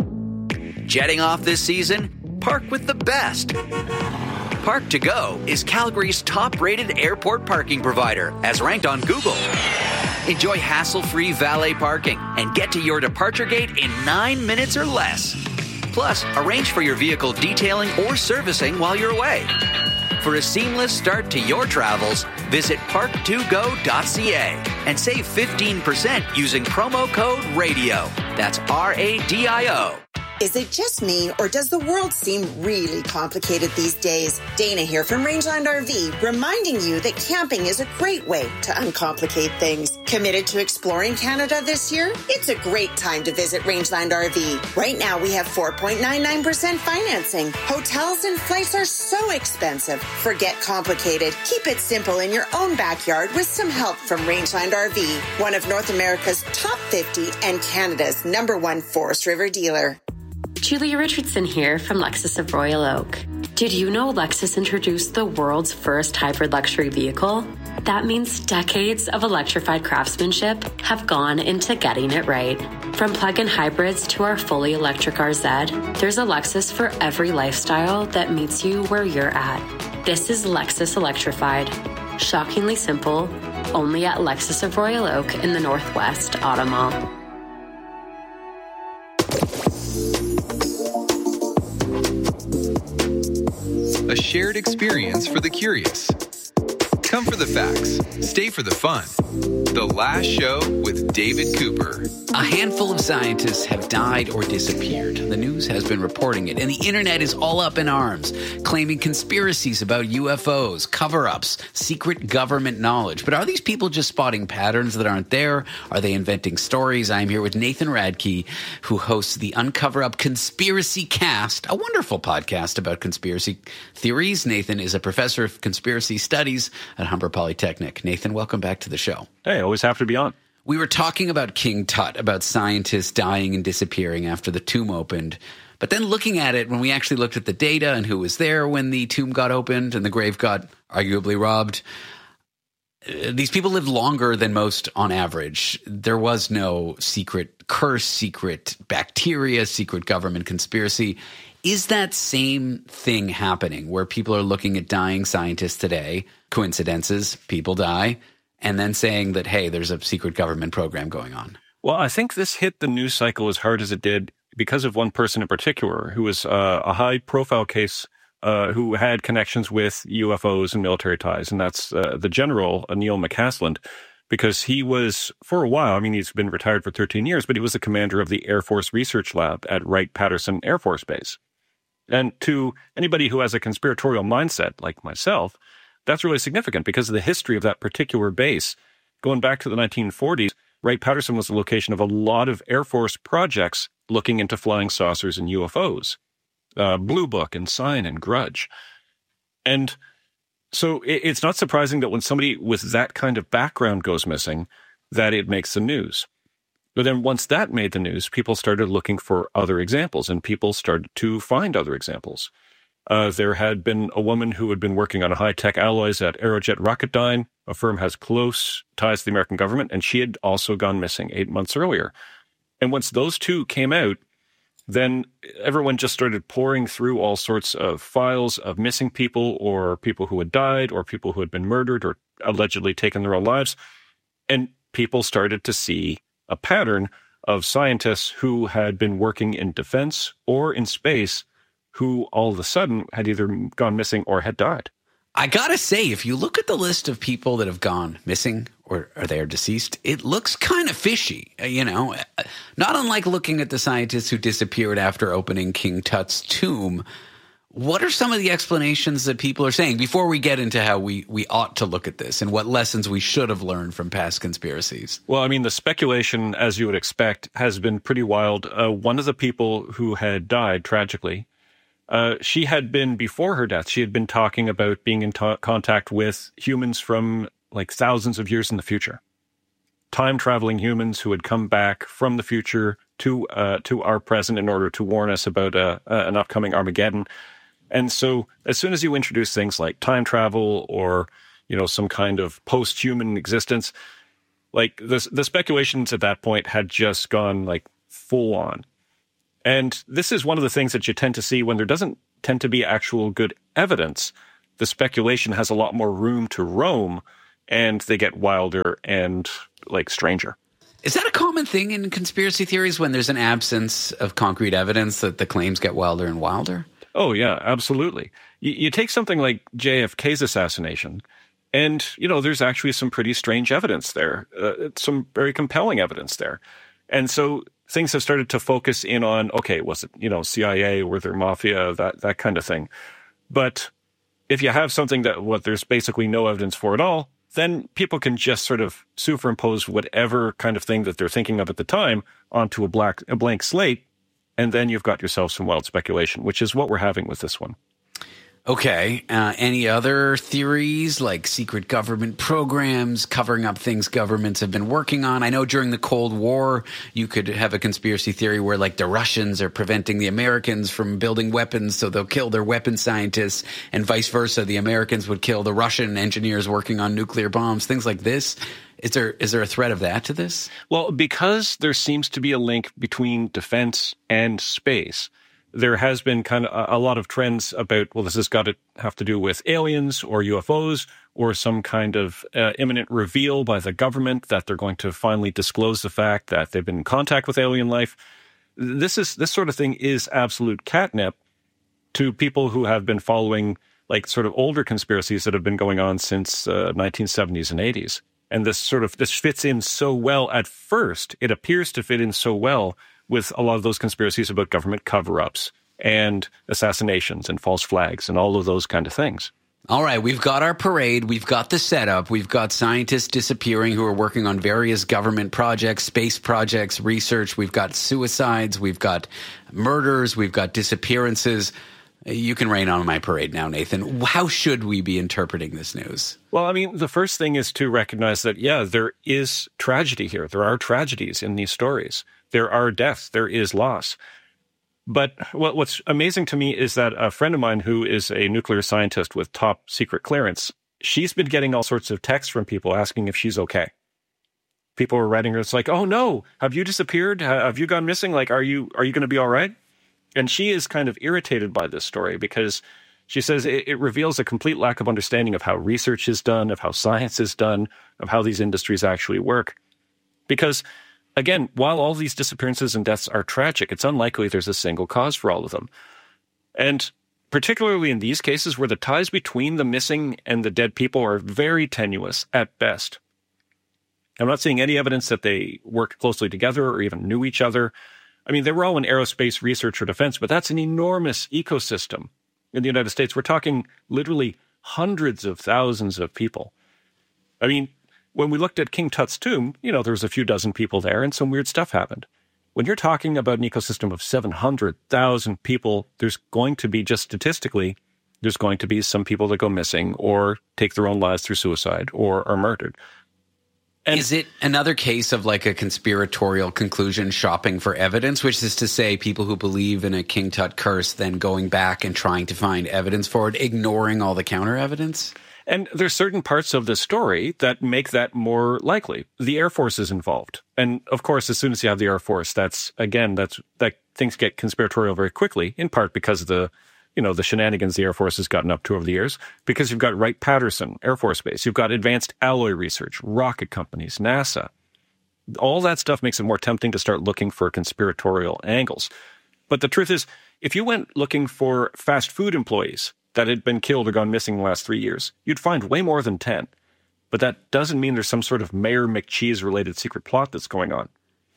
Jetting off this season? Park with the best. Park to Go is Calgary's top-rated airport parking provider, as ranked on Google. Enjoy hassle-free valet parking and get to your departure gate in nine minutes or less. Plus, arrange for your vehicle detailing or servicing while you're away. For a seamless start to your travels, visit park to go dot c a and save fifteen percent using promo code RADIO. That's R A D I O. Is it just me, or does the world seem really complicated these days? Dana here from Rangeland R V, reminding you that camping is a great way to uncomplicate things. Committed to exploring Canada this year? It's a great time to visit Rangeland R V. Right now, we have four point nine nine percent financing. Hotels and flights are so expensive. Forget complicated. Keep it simple in your own backyard with some help from Rangeland R V, one of North America's top fifty and Canada's number one Forest River dealer. Julia Richardson here from Lexus of Royal Oak. Did you know Lexus introduced the world's first hybrid luxury vehicle? That means decades of electrified craftsmanship have gone into getting it right. From plug-in hybrids to our fully electric R Z, there's a Lexus for every lifestyle that meets you where you're at. This is Lexus Electrified. Shockingly simple, only at Lexus of Royal Oak in the Northwest Auto Mall. A shared experience for the curious. Come for the facts, stay for the fun. The Last Show with David Cooper. A handful of scientists have died or disappeared. The news has been reporting it, and the internet is all up in arms, claiming conspiracies about U F Os, cover-ups, secret government knowledge. But are these people just spotting patterns that aren't there? Are they inventing stories? I'm here with Nathan Radke, who hosts the Uncover Up Conspiracy Cast, a wonderful podcast about conspiracy theories. Nathan is a professor of conspiracy studies at Humber Polytechnic. Nathan, welcome back to the show. Hey, always happy to be on. We were talking about King Tut, about scientists dying and disappearing after the tomb opened. But then looking at it, when we actually looked at the data and who was there when the tomb got opened and the grave got arguably robbed, these people lived longer than most on average. There was no secret curse, secret bacteria, secret government conspiracy. Is that same thing happening where people are looking at dying scientists today, coincidences, people die, and then saying that, hey, there's a secret government program going on? Well, I think this hit the news cycle as hard as it did because of one person in particular who was uh, a high-profile case uh, who had connections with U F Os and military ties, and that's uh, the general, uh, Neil McCasland, because he was, for a while, I mean, he's been retired for thirteen years, but he was the commander of the Air Force Research Lab at Wright-Patterson Air Force Base. And to anybody who has a conspiratorial mindset like myself, that's really significant because of the history of that particular base. Going back to the nineteen forties, Wright-Patterson was the location of a lot of Air Force projects looking into flying saucers and U F Os. Uh, Blue Book and Sign and Grudge. And so it, it's not surprising that when somebody with that kind of background goes missing, that it makes the news. But then once that made the news, people started looking for other examples, and people started to find other examples. Uh, there had been a woman who had been working on high-tech alloys at Aerojet Rocketdyne. A firm has close ties to the American government, and she had also gone missing eight months earlier. And once those two came out, then everyone just started pouring through all sorts of files of missing people or people who had died or people who had been murdered or allegedly taken their own lives. And people started to see a pattern of scientists who had been working in defense or in space who all of a sudden had either gone missing or had died. I gotta say, if you look at the list of people that have gone missing or are they are deceased, it looks kind of fishy, you know, not unlike looking at the scientists who disappeared after opening King Tut's tomb. What are some of the explanations that people are saying before we get into how we, we ought to look at this and what lessons we should have learned from past conspiracies? Well, I mean, the speculation, as you would expect, has been pretty wild. Uh, one of the people who had died tragically, Uh, she had been, before her death, she had been talking about being in t- contact with humans from like thousands of years in the future. Time-traveling humans who had come back from the future to uh, to our present in order to warn us about uh, uh, an upcoming Armageddon. And so as soon as you introduce things like time travel or, you know, some kind of post-human existence, like the, the speculations at that point had just gone like full on. And this is one of the things that you tend to see when there doesn't tend to be actual good evidence. The speculation has a lot more room to roam, and they get wilder and, like, stranger. Is that a common thing in conspiracy theories when there's an absence of concrete evidence that the claims get wilder and wilder? Oh, yeah, absolutely. You, you take something like J F K's assassination, and, you know, there's actually some pretty strange evidence there, uh, some very compelling evidence there. And so things have started to focus in on, okay, was it, you know, C I A, were there mafia, that that kind of thing. But if you have something that what there's basically no evidence for at all, then people can just sort of superimpose whatever kind of thing that they're thinking of at the time onto a black a blank slate, and then you've got yourself some wild speculation, which is what we're having with this one. Okay. Uh, any other theories like secret government programs covering up things governments have been working on? I know during the Cold War, you could have a conspiracy theory where like the Russians are preventing the Americans from building weapons, so they'll kill their weapon scientists, and vice versa. The Americans would kill the Russian engineers working on nuclear bombs, things like this. Is there is there a threat of that to this? Well, because there seems to be a link between defense and space, there has been kind of a, a lot of trends about, well, this has got to have to do with aliens or U F Os or some kind of uh, imminent reveal by the government that they're going to finally disclose the fact that they've been in contact with alien life. This is this sort of thing is absolute catnip to people who have been following like sort of older conspiracies that have been going on since uh, nineteen seventies and eighties. And this sort of this fits in so well at first. It appears to fit in so well with a lot of those conspiracies about government cover-ups and assassinations and false flags and all of those kind of things. All right, we've got our parade, we've got the setup, we've got scientists disappearing who are working on various government projects, space projects, research, we've got suicides, we've got murders, we've got disappearances. You can rain on my parade now, Nathan. How should we be interpreting this news? Well, I mean, the first thing is to recognize that, yeah, there is tragedy here. There are tragedies in these stories. There are deaths. There is loss. But what, what's amazing to me is that a friend of mine who is a nuclear scientist with top secret clearance, she's been getting all sorts of texts from people asking if she's okay. People are writing her, it's like, oh no, have you disappeared? Have you gone missing? Like, are you are you going to be all right? And she is kind of irritated by this story because she says it, it reveals a complete lack of understanding of how research is done, of how science is done, of how these industries actually work. Because again, while all these disappearances and deaths are tragic, it's unlikely there's a single cause for all of them. And particularly in these cases where the ties between the missing and the dead people are very tenuous at best. I'm not seeing any evidence that they worked closely together or even knew each other. I mean, they were all in aerospace research or defense, but that's an enormous ecosystem in the United States. We're talking literally hundreds of thousands of people. I mean, when we looked at King Tut's tomb, you know, there was a few dozen people there and some weird stuff happened. When you're talking about an ecosystem of seven hundred thousand people, there's going to be, just statistically, there's going to be some people that go missing or take their own lives through suicide or are murdered. And is it another case of like a conspiratorial conclusion shopping for evidence, which is to say people who believe in a King Tut curse then going back and trying to find evidence for it, ignoring all the counter evidence? And there's certain parts of the story that make that more likely. The Air Force is involved. And of course, as soon as you have the Air Force, that's, again, that's, that things get conspiratorial very quickly, in part because of the, you know, the shenanigans the Air Force has gotten up to over the years, because you've got Wright-Patterson Air Force Base. You've got advanced alloy research, rocket companies, NASA. All that stuff makes it more tempting to start looking for conspiratorial angles. But the truth is, if you went looking for fast food employees that had been killed or gone missing in the last three years, you'd find way more than ten. But that doesn't mean there's some sort of Mayor McCheese-related secret plot that's going on.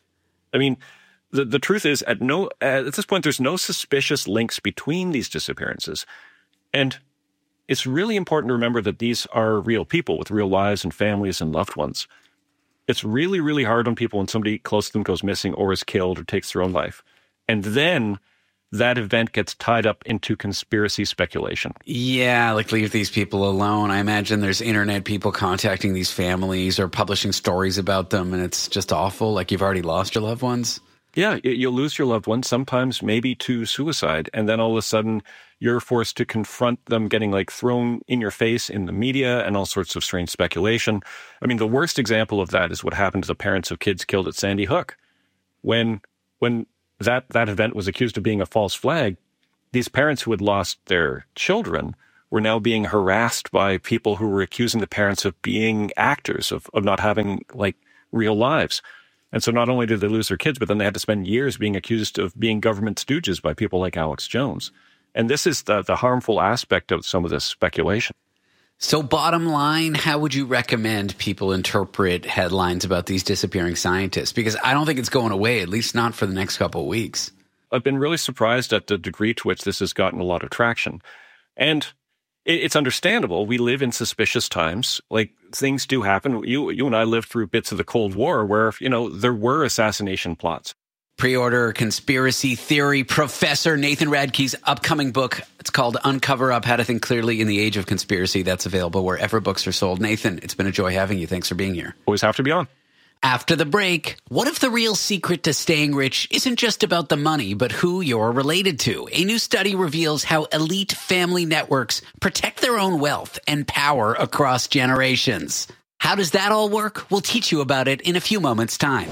I mean, the, the truth is, at no at this point, there's no suspicious links between these disappearances. And it's really important to remember that these are real people with real lives and families and loved ones. It's really, really hard on people when somebody close to them goes missing or is killed or takes their own life. And then that event gets tied up into conspiracy speculation. Yeah, like leave these people alone. I imagine there's internet people contacting these families or publishing stories about them, and it's just awful. Like you've already lost your loved ones. Yeah, you'll lose your loved ones, sometimes maybe to suicide, and then all of a sudden you're forced to confront them getting like thrown in your face in the media and all sorts of strange speculation. I mean, the worst example of that is what happened to the parents of kids killed at Sandy Hook. When when that, that event was accused of being a false flag, these parents who had lost their children were now being harassed by people who were accusing the parents of being actors, of, of not having like real lives. And so not only did they lose their kids, but then they had to spend years being accused of being government stooges by people like Alex Jones. And this is the, the harmful aspect of some of this speculation. So bottom line, how would you recommend people interpret headlines about these disappearing scientists? Because I don't think it's going away, at least not for the next couple of weeks. I've been really surprised at the degree to which this has gotten a lot of traction. And it's understandable. We live in suspicious times. Like, things do happen. You you and I lived through bits of the Cold War where, you know, there were assassination plots. Pre-order Conspiracy Theory Professor Nathan Radke's upcoming book. It's called Uncover Up, How to Think Clearly in the Age of Conspiracy. That's available wherever books are sold. Nathan, it's been a joy having you. Thanks for being here. Always have to be on. After the break, what if the real secret to staying rich isn't just about the money, but who you're related to? A new study reveals how elite family networks protect their own wealth and power across generations. How does that all work? We'll teach you about it in a few moments' time.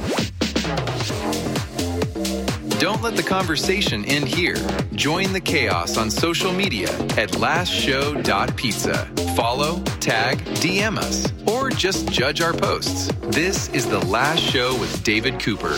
Don't let the conversation end here. Join the chaos on social media at last show dot pizza. Follow, tag, D M us, or just judge our posts. This is The Last Show with David Cooper.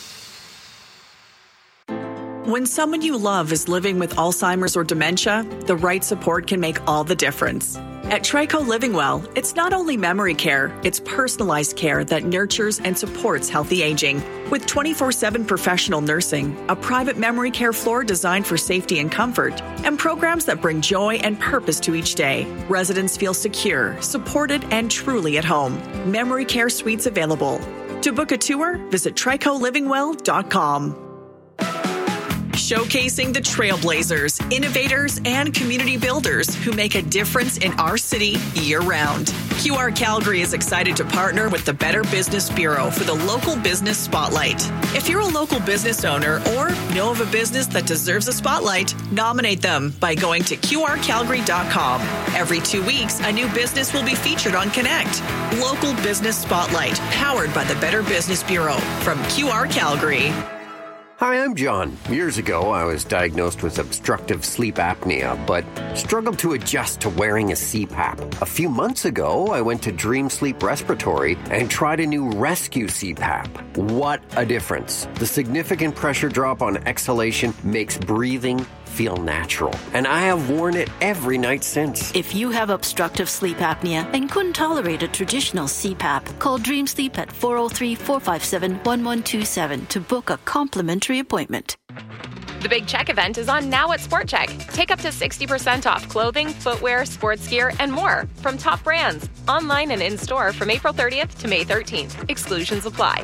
When someone you love is living with Alzheimer's or dementia, the right support can make all the difference. At Trico Living Well, it's not only memory care, it's personalized care that nurtures and supports healthy aging. With twenty-four seven professional nursing, a private memory care floor designed for safety and comfort, and programs that bring joy and purpose to each day, residents feel secure, supported, and truly at home. Memory care suites available. To book a tour, visit trico living well dot com. Showcasing the trailblazers, innovators, and community builders who make a difference in our city year-round. Q R Calgary is excited to partner with the Better Business Bureau for the Local Business Spotlight. If you're a local business owner or know of a business that deserves a spotlight, nominate them by going to q r calgary dot com. Every two weeks, a new business will be featured on Connect. Local Business Spotlight, powered by the Better Business Bureau from Q R Calgary. Hi, I'm John. Years ago, I was diagnosed with obstructive sleep apnea, but struggled to adjust to wearing a C PAP. A few months ago, I went to Dream Sleep Respiratory and tried a new Rescue C PAP. What a difference. The significant pressure drop on exhalation makes breathing feel natural, and I have worn it every night since. If you have obstructive sleep apnea and couldn't tolerate a traditional C PAP, call Dream Sleep at four oh three, four five seven, one one two seven to book a complimentary appointment. The Big Check event is on now at Sport Check. Take up to sixty percent off clothing, footwear, sports gear, and more from top brands, online and in-store from April thirtieth to May thirteenth. Exclusions apply.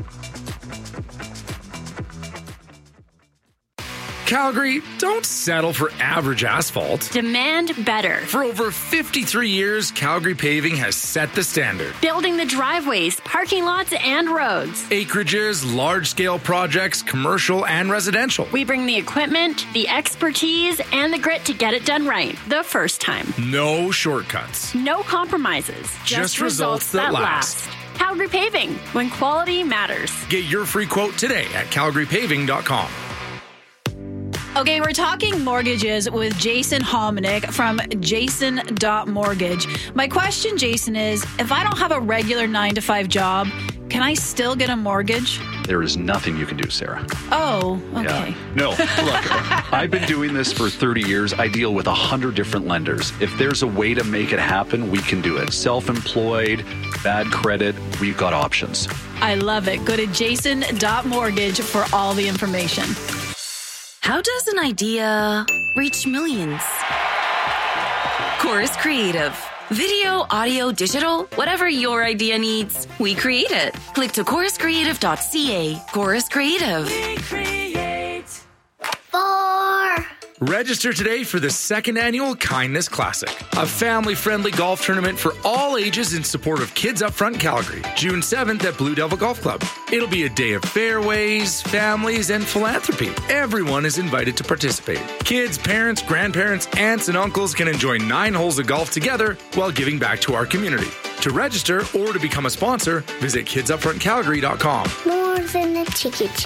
Calgary, don't settle for average asphalt. Demand better. For over fifty-three years, Calgary Paving has set the standard. Building the driveways, parking lots, and roads. Acreages, large-scale projects, commercial and residential. We bring the equipment, the expertise, and the grit to get it done right the first time. No shortcuts. No compromises. Just, Just results, results that, that last. last. Calgary Paving, when quality matters. Get your free quote today at calgary paving dot com. Okay, we're talking mortgages with Jason Hominick from jason dot mortgage. My question, Jason, is if I don't have a regular nine to five job, can I still get a mortgage? There is nothing you can do, Sarah. Oh, okay. Yeah. No, look, I've been doing this for thirty years. I deal with a hundred different lenders. If there's a way to make it happen, we can do it. Self-employed, bad credit, we've got options. I love it. Go to jason dot mortgage for all the information. How does an idea reach millions? Chorus Creative. Video, audio, digital, whatever your idea needs, we create it. Click to chorus creative dot c a. Chorus Creative. We create. Four. Register today for the second annual Kindness Classic, a family-friendly golf tournament for all ages in support of Kids Upfront Calgary, June seventh at Blue Devil Golf Club. It'll be a day of fairways, families, and philanthropy. Everyone is invited to participate. Kids, parents, grandparents, aunts, and uncles can enjoy nine holes of golf together while giving back to our community. To register or to become a sponsor, visit kids up front calgary dot com. More than a ticket.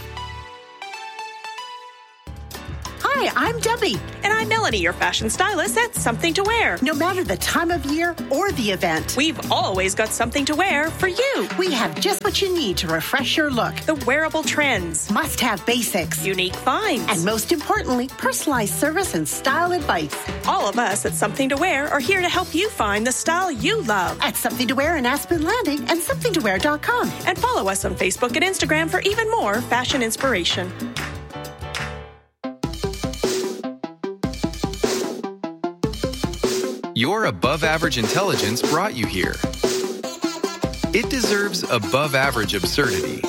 Hi, I'm Debbie. And I'm Melanie, your fashion stylist at Something to Wear. No matter the time of year or the event, we've always got something to wear for you. We have just what you need to refresh your look. The wearable trends. Must-have basics. Unique finds. And most importantly, personalized service and style advice. All of us at Something to Wear are here to help you find the style you love. At Something to Wear in Aspen Landing and something to wear dot com. And follow us on Facebook and Instagram for even more fashion inspiration. Your above-average intelligence brought you here. It deserves above-average absurdity.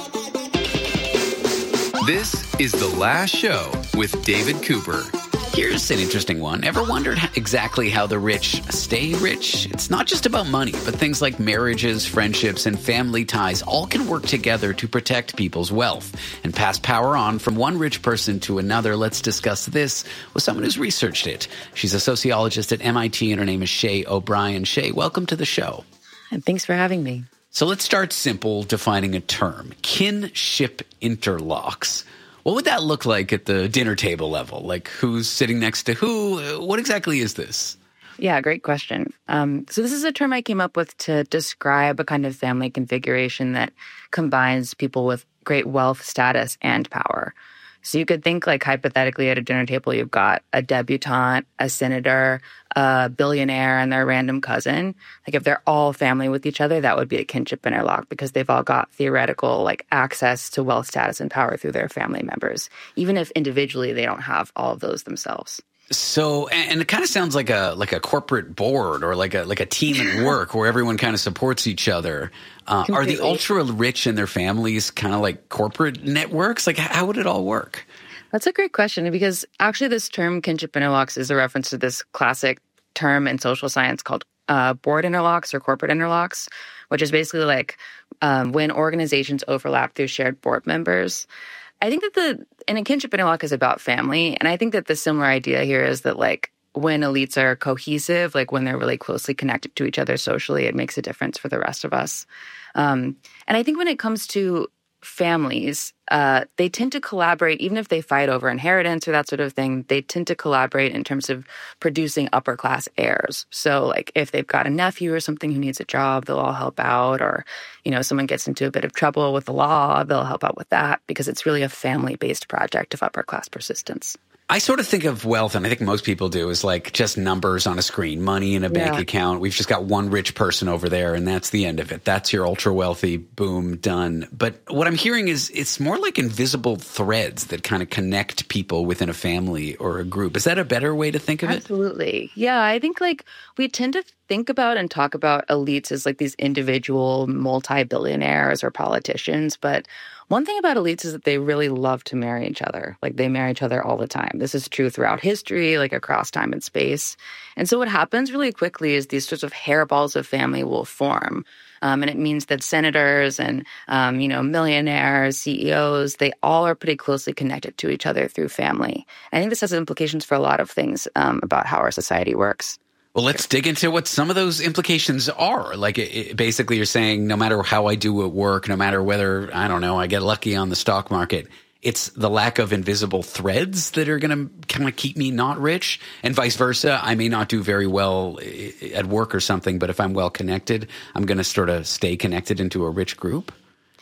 This is The Last Show with David Cooper. Here's an interesting one. Ever wondered how, exactly how the rich stay rich? It's not just about money, but things like marriages, friendships, and family ties all can work together to protect people's wealth and pass power on from one rich person to another. Let's discuss this with someone who's researched it. She's a sociologist at M I T, and her name is Shay O'Brien. Shay, welcome to the show. And thanks for having me. So let's start simple, defining a term. Kinship interlocks. What would that look like at the dinner table level? Like who's sitting next to who? What exactly is this? Yeah, great question. Um, so this is a term I came up with to describe a kind of family configuration that combines people with great wealth, status, and power. So you could think like hypothetically at a dinner table, you've got a debutante, a senator, a billionaire, and their random cousin. Like if they're all family with each other, that would be a kinship interlock because they've all got theoretical like access to wealth, status, and power through their family members, even if individually they don't have all of those themselves. So, and it kind of sounds like a like a corporate board or like a like a team at work where everyone kind of supports each other. Uh, are the ultra rich and their families kind of like corporate networks? Like, how would it all work? That's a great question because actually, this term kinship interlocks is a reference to this classic term in social science called uh, board interlocks or corporate interlocks, which is basically like um, when organizations overlap through shared board members. I think that the and a kinship interlock is about family, and I think that the similar idea here is that like when elites are cohesive, like when they're really closely connected to each other socially, it makes a difference for the rest of us. Um, and I think when it comes to families, uh, they tend to collaborate, even if they fight over inheritance or that sort of thing, they tend to collaborate in terms of producing upper class heirs. So like if they've got a nephew or something who needs a job, they'll all help out. Or, you know, someone gets into a bit of trouble with the law, they'll help out with that because it's really a family-based project of upper class persistence. I sort of think of wealth, and I think most people do, as like just numbers on a screen, money in a bank Yeah. account. We've just got one rich person over there, and that's the end of it. That's your ultra wealthy, boom, done. But what I'm hearing is it's more like invisible threads that kind of connect people within a family or a group. Is that a better way to think of it? Absolutely. Yeah, I think like we tend to think about and talk about elites as like these individual multi-billionaires or politicians, but one thing about elites is that they really love to marry each other. Like they marry each other all the time. This is true throughout history, like across time and space. And so what happens really quickly is these sorts of hairballs of family will form. Um, and it means that senators and, um, you know, millionaires, C E Os, they all are pretty closely connected to each other through family. I think this has implications for a lot of things um, about how our society works. Well, let's dig into what some of those implications are. Like, it, it, basically, you're saying no matter how I do at work, no matter whether, I don't know, I get lucky on the stock market, it's the lack of invisible threads that are going to kind of keep me not rich, and vice versa. I may not do very well at work or something, but if I'm well connected, I'm going to sort of stay connected into a rich group.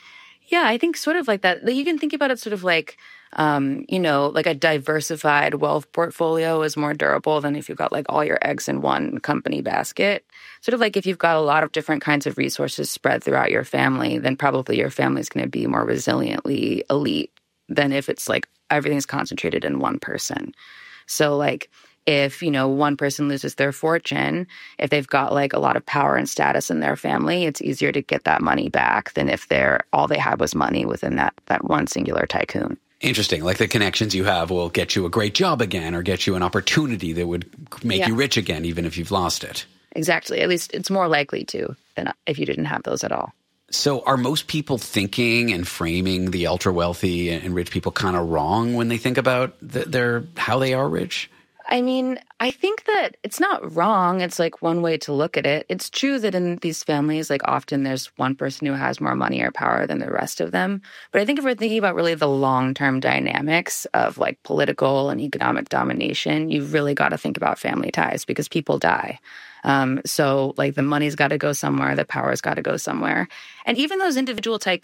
Yeah, I think sort of like that. You can think about it sort of like, um, you know, like a diversified wealth portfolio is more durable than if you've got like all your eggs in one company basket. Sort of like if you've got a lot of different kinds of resources spread throughout your family, then probably your family is going to be more resiliently elite than if it's like everything's concentrated in one person. So like if, you know, one person loses their fortune, if they've got like a lot of power and status in their family, it's easier to get that money back than if they're all they had was money within that that one singular tycoon. Interesting. Like the connections you have will get you a great job again or get you an opportunity that would make Yeah. you rich again, even if you've lost it. Exactly. At least it's more likely to than if you didn't have those at all. So are most people thinking and framing the ultra wealthy and rich people kind of wrong when they think about th- their how they are rich? I mean, I think that it's not wrong. It's like one way to look at it. It's true that in these families, like often there's one person who has more money or power than the rest of them. But I think if we're thinking about really the long-term dynamics of like political and economic domination, you've really got to think about family ties because people die. Um, so like the money's got to go somewhere, the power's got to go somewhere. And even those individual ty-